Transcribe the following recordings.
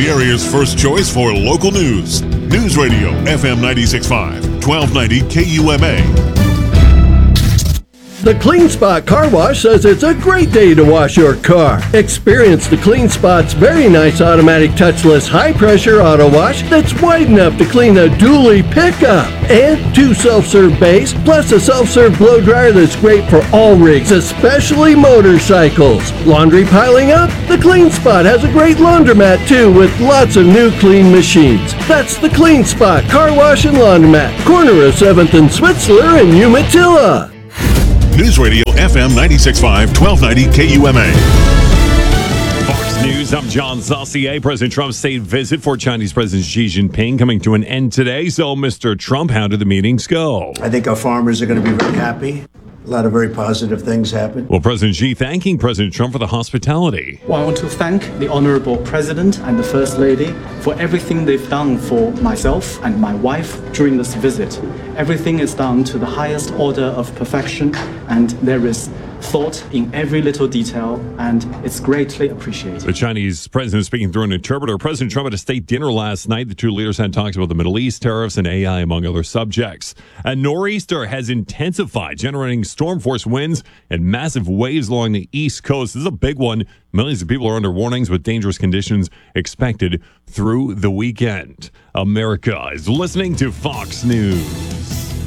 the area's first choice for local news. News Radio, FM 96.5, 1290 KUMA. The Clean Spot Car Wash says it's a great day to wash your car. Experience the Clean Spot's very nice automatic touchless high-pressure auto wash that's wide enough to clean a dually pickup. And 2 self-serve bays, plus a self-serve blow dryer that's great for all rigs, especially motorcycles. Laundry piling up? The Clean Spot has a great laundromat too, with lots of new clean machines. That's the Clean Spot Car Wash and Laundromat, corner of 7th and Switzler in Umatilla. News Radio, FM 96.5, 1290 KUMA. Fox News, I'm John Saucier. President Trump's state visit for Chinese President Xi Jinping coming to an end today. So, Mr. Trump, how did the meetings go? I think our farmers are going to be very happy. A lot of very positive things happen. Well, President Xi thanking President Trump for the hospitality. Well, I want to thank the Honorable President and the First Lady for everything they've done for myself and my wife during this visit. Everything is done to the highest order of perfection, and there is thought in every little detail, and it's greatly appreciated. The Chinese president speaking through an interpreter. President Trump at a state dinner last night. The two leaders had talks about the Middle East, tariffs, and AI, among other subjects. A nor'easter has intensified, generating storm force winds and massive waves along the East Coast. This is a big one. Millions of people are under warnings with dangerous conditions expected through the weekend. America is listening to Fox News.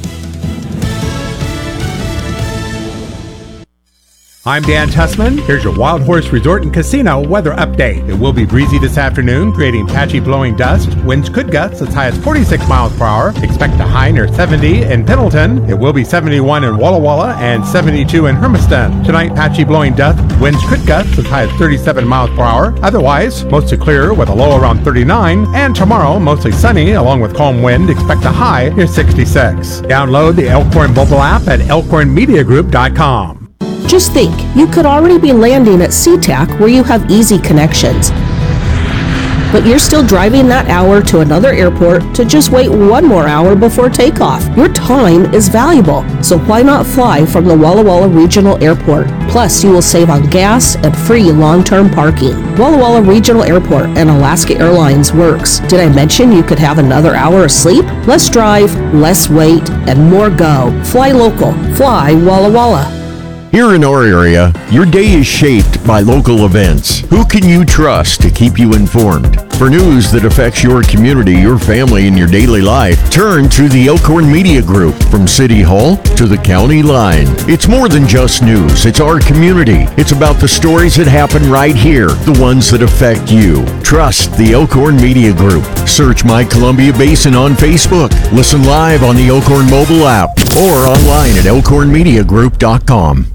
I'm Dan Tussman. Here's your Wild Horse Resort and Casino weather update. It will be breezy this afternoon, creating patchy blowing dust. Winds could gust as high as 46 miles per hour. Expect a high near 70 in Pendleton. It will be 71 in Walla Walla and 72 in Hermiston. Tonight, patchy blowing dust. Winds could gust as high as 37 miles per hour. Otherwise, mostly clear with a low around 39. And tomorrow, mostly sunny along with calm wind. Expect a high near 66. Download the Elkhorn mobile app at elkhornmediagroup.com. Just think, you could already be landing at SeaTac where you have easy connections. But you're still driving that hour to another airport to just wait one more hour before takeoff. Your time is valuable, so why not fly from the Walla Walla Regional Airport? Plus, you will save on gas and free long-term parking. Walla Walla Regional Airport and Alaska Airlines works. Did I mention you could have another hour of sleep? Less drive, less wait, and more go. Fly local. Fly Walla Walla. Here in our area, your day is shaped by local events. Who can you trust to keep you informed? For news that affects your community, your family, and your daily life, turn to the Elkhorn Media Group. From City Hall to the county line. It's more than just news. It's our community. It's about the stories that happen right here, the ones that affect you. Trust the Elkhorn Media Group. Search My Columbia Basin on Facebook. Listen live on the Elkhorn mobile app or online at elkhornmediagroup.com.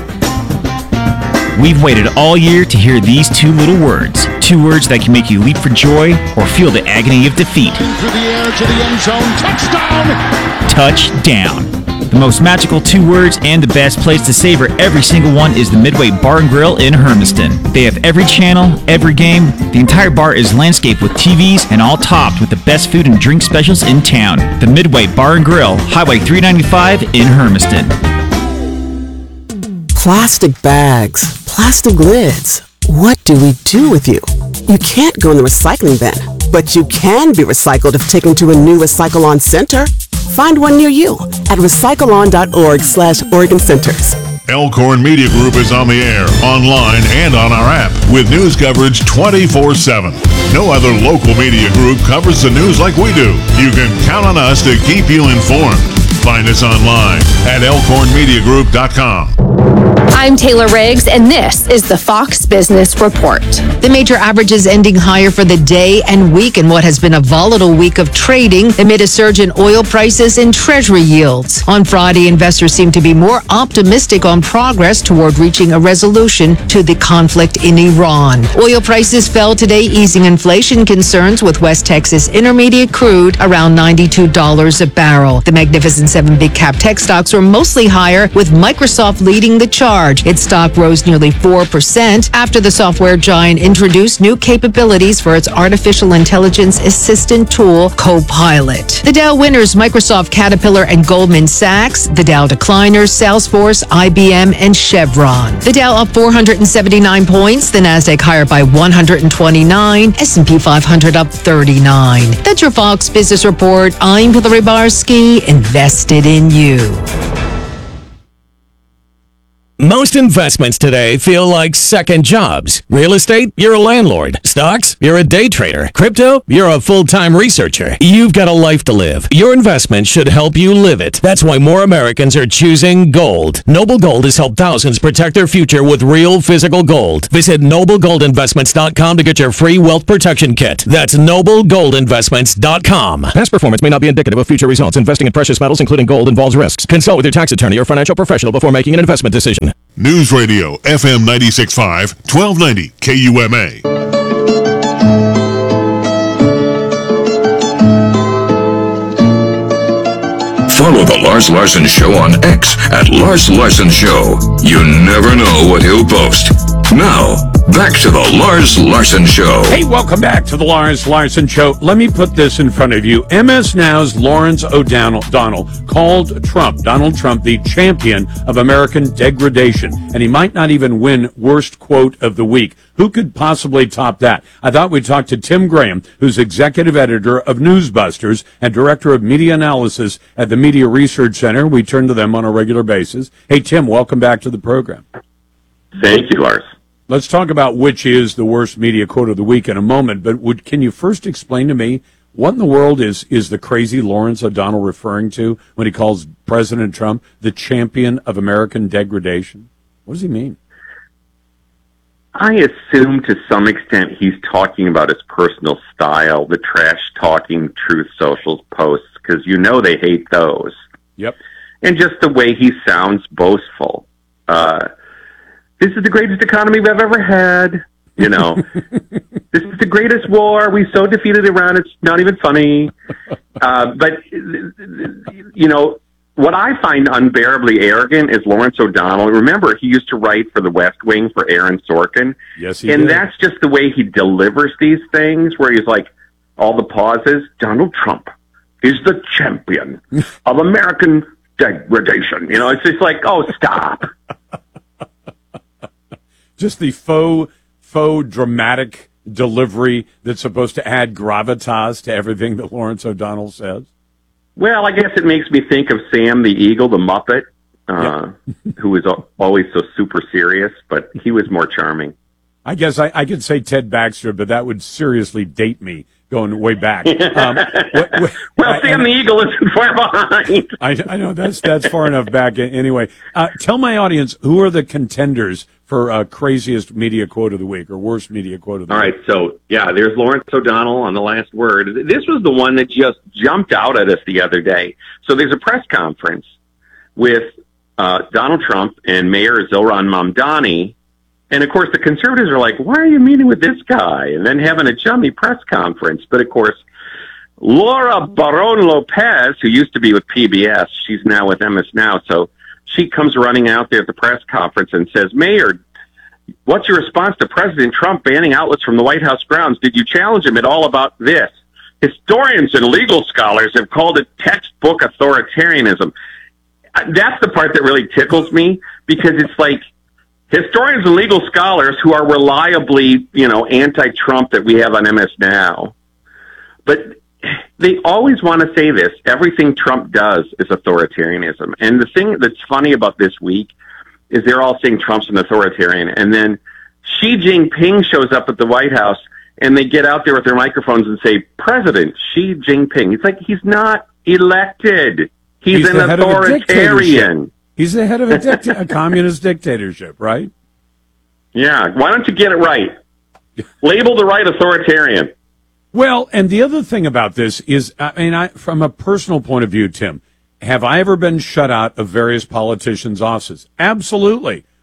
We've waited all year to hear these two little words. Two words that can make you leap for joy or feel the agony of defeat. Through the air to the end zone. Touchdown! Touchdown. The most magical two words and the best place to savor every single one is the Midway Bar and Grill in Hermiston. They have every channel, every game. The entire bar is landscaped with TVs and all topped with the best food and drink specials in town. The Midway Bar and Grill, Highway 395 in Hermiston. Plastic bags, plastic lids. What do we do with you? You can't go in the recycling bin, but you can be recycled if taken to a new Recycle-On center. Find one near you at recycleon.org/Oregon Centers. Elkhorn Media Group is on the air, online, and on our app with news coverage 24/7. No other local media group covers the news like we do. You can count on us to keep you informed. Find us online at elkhornmediagroup.com. I'm Taylor Riggs, and this is the Fox Business Report. The major averages ending higher for the day and week in what has been a volatile week of trading amid a surge in oil prices and treasury yields. On Friday, investors seem to be more optimistic on progress toward reaching a resolution to the conflict in Iran. Oil prices fell today, easing inflation concerns with West Texas Intermediate crude around $92 a barrel. The Magnificent Seven big cap tech stocks were mostly higher, with Microsoft leading the charge charge. Its stock rose nearly 4% after the software giant introduced new capabilities for its artificial intelligence assistant tool, Copilot. The Dow winners Microsoft, Caterpillar, and Goldman Sachs. The Dow decliners Salesforce, IBM, and Chevron. The Dow up 479 points. The Nasdaq higher by 129. S&P 500 up 39. That's your Fox Business Report. I'm Hillary Barsky, invested in you. Most investments today feel like second jobs. Real estate, you're a landlord. Stocks, you're a day trader. Crypto, you're a full-time researcher. You've got a life to live. Your investment should help you live it. That's why more Americans are choosing gold. Noble Gold has helped thousands protect their future with real physical gold. Visit NobleGoldInvestments.com to get your free wealth protection kit. That's NobleGoldInvestments.com. Past performance may not be indicative of future results. Investing in precious metals, including gold, involves risks. Consult with your tax attorney or financial professional before making an investment decision. News Radio, FM 96.5, 1290 KUMA. Follow The Lars Larson Show on X at Lars Larson Show. You never know what he'll post. Now, back to The Lars Larson Show. Hey, welcome back to The Lars Larson Show. Let me put this in front of you. MS Now's Lawrence O'Donnell called Donald Trump, the champion of American degradation. And he might not even win worst quote of the week. Who could possibly top that? I thought we'd talk to Tim Graham, who's executive editor of Newsbusters and director of media analysis at the Media Research Center. We turn to them on a regular basis. Hey, Tim, welcome back to the program. Thank you, Lars. Let's talk about which is the worst media quote of the week in a moment, but can you first explain to me what in the world is the crazy Lawrence O'Donnell referring to when he calls President Trump the champion of American degradation? What does he mean? I assume to some extent he's talking about his personal style, the trash-talking Truth Social posts, because you know they hate those. Yep. And just the way he sounds boastful. This is the greatest economy we've ever had. You know, this is the greatest war. We so defeated Iran, it's not even funny. But, you know, what I find unbearably arrogant is Lawrence O'Donnell. Remember, he used to write for The West Wing for Aaron Sorkin. Yes, he and did. That's just the way he delivers these things, where he's like, all the pauses, Donald Trump is the champion of American degradation. You know, it's just like, oh, stop. Just the faux dramatic delivery that's supposed to add gravitas to everything that Lawrence O'Donnell says. Well, I guess it makes me think of Sam the Eagle, the Muppet, who was always so super serious, but he was more charming. I guess I could say Ted Baxter, but that would seriously date me going way back. Sam the Eagle isn't far behind. I know that's far enough back anyway. Tell my audience, who are the contenders for craziest media quote of the week or worst media quote of the week? All right, so there's Lawrence O'Donnell on the last word. This was the one that just jumped out at us the other day. So there's a press conference with Donald Trump and Mayor Zohran Mamdani. And, of course, the conservatives are like, why are you meeting with this guy? And then having a chummy press conference. But, of course, Laura Barón Lopez, who used to be with PBS, she's now with MS Now. So she comes running out there at the press conference and says, Mayor, what's your response to President Trump banning outlets from the White House grounds? Did you challenge him at all about this? Historians and legal scholars have called it textbook authoritarianism. That's the part that really tickles me, because it's like, historians and legal scholars who are reliably, anti-Trump that we have on MS Now. But they always want to say this. Everything Trump does is authoritarianism. And the thing that's funny about this week is they're all saying Trump's an authoritarian. And then Xi Jinping shows up at the White House, and they get out there with their microphones and say, President Xi Jinping. It's like he's not elected. He's an authoritarian. He's the head of a communist dictatorship, right? Yeah. Why don't you get it right? Label the right authoritarian. Well, and the other thing about this is, from a personal point of view, Tim, have I ever been shut out of various politicians' offices? Absolutely.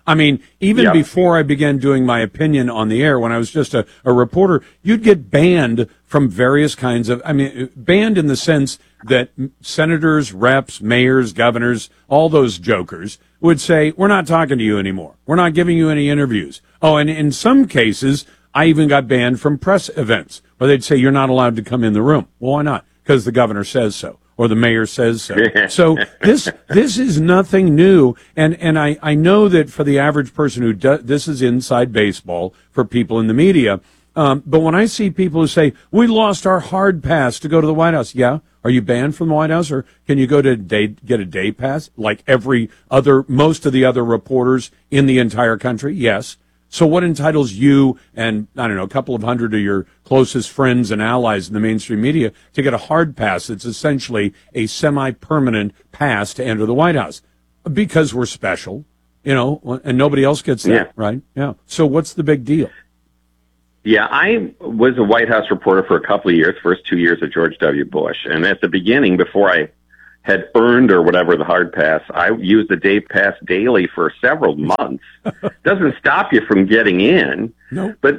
I mean, even before I began doing my opinion on the air, when I was just a reporter, you'd get banned from various kinds of, banned in the sense that senators, reps, mayors, governors, all those jokers would say, we're not talking to you anymore. We're not giving you any interviews. Oh, and in some cases, I even got banned from press events where they'd say, you're not allowed to come in the room. Well, why not? Because the governor says so. Or the mayor says so. So this is nothing new, and I know that for the average person who does, this is inside baseball for people in the media. But when I see people who say we lost our hard pass to go to the White House, yeah, are you banned from the White House, or can you go to get a day pass like most of the other reporters in the entire country? Yes. So what entitles you and, I don't know, a couple of hundred of your closest friends and allies in the mainstream media to get a hard pass that's essentially a semi-permanent pass to enter the White House? Because we're special, and nobody else gets that, right? Yeah. So what's the big deal? Yeah, I was a White House reporter for a couple of years, first 2 years of George W. Bush. And at the beginning, before I had earned or whatever the hard pass, I used the day pass daily for several months. Doesn't stop you from getting in. No. But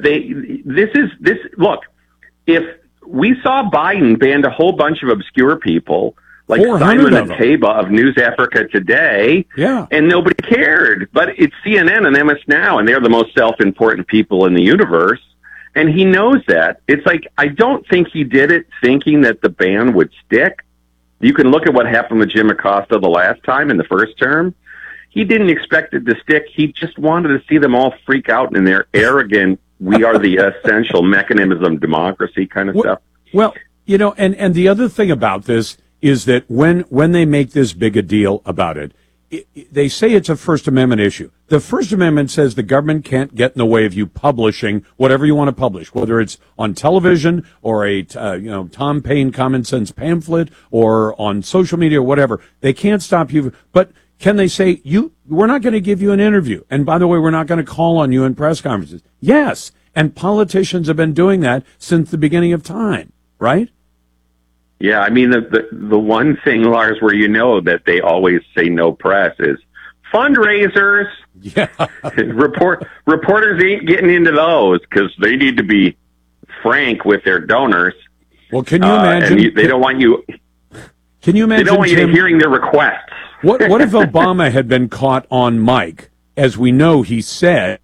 look, if we saw Biden banned a whole bunch of obscure people like Simon Ateba of News Africa Today, and nobody cared. But it's CNN and MS Now, and they're the most self-important people in the universe. And he knows that. It's like, I don't think he did it thinking that the ban would stick. You can look at what happened with Jim Acosta the last time in the first term. He didn't expect it to stick. He just wanted to see them all freak out in their arrogant, we are the essential mechanism of democracy kind of stuff. Well, and the other thing about this is that when they make this big a deal about it, they say it's a First Amendment issue. The First Amendment says the government can't get in the way of you publishing whatever you want to publish, whether it's on television or a Tom Paine common sense pamphlet or on social media or whatever. They can't stop you. But can they say, we're not going to give you an interview? And by the way, we're not going to call on you in press conferences. Yes. And politicians have been doing that since the beginning of time, right? Yeah, I mean, the one thing, Lars, where that they always say no press is fundraisers. Yeah. Reporters ain't getting into those because they need to be frank with their donors. Well, can you imagine? And they don't want you. Can you imagine? They don't want you hearing their requests. What if Obama had been caught on mic, as we know he said?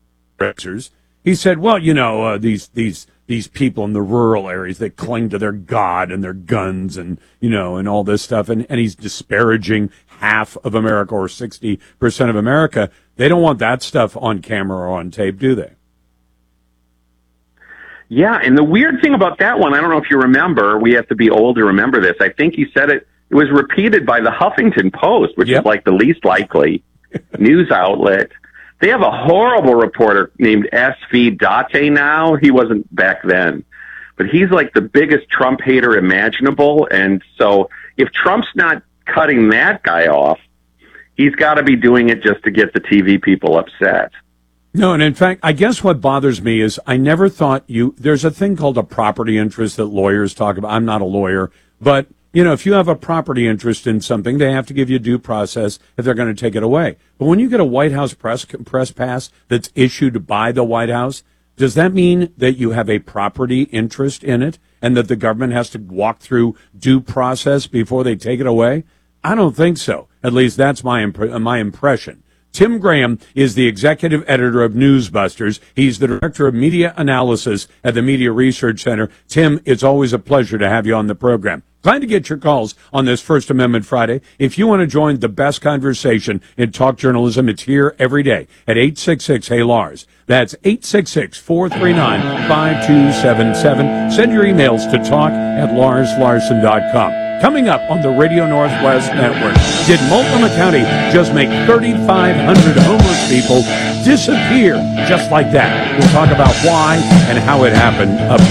He said, well, these people in the rural areas that cling to their God and their guns and all this stuff. And he's disparaging half of America or 60% of America. They don't want that stuff on camera or on tape, do they? Yeah. And the weird thing about that one, I don't know if you remember, we have to be old to remember this. I think he said it was repeated by the Huffington Post, which is like the least likely news outlet. They have a horrible reporter named S.V. Date now. He wasn't back then. But he's like the biggest Trump hater imaginable. And so if Trump's not cutting that guy off, he's got to be doing it just to get the TV people upset. No, and in fact, I guess what bothers me is I never thought there's a thing called a property interest that lawyers talk about. I'm not a lawyer, but if you have a property interest in something, they have to give you due process if they're going to take it away. But when you get a White House press pass that's issued by the White House, does that mean that you have a property interest in it and that the government has to walk through due process before they take it away? I don't think so. At least that's my impression. Tim Graham is the executive editor of Newsbusters. He's the director of media analysis at the Media Research Center. Tim, it's always a pleasure to have you on the program. Glad to get your calls on this First Amendment Friday. If you want to join the best conversation in talk journalism, it's here every day at 866-HEY-LARS. That's 866-439-5277. Send your emails to talk@larslarson.com. Coming up on the Radio Northwest Network, did Multnomah County just make 3,500 homeless people disappear just like that? We'll talk about why and how it happened up